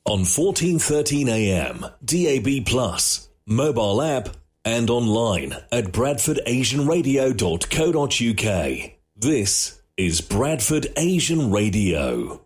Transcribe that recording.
on 1413 AM, DAB+, mobile app, and online at bradfordasianradio.co.uk. This is Bradford Asian Radio.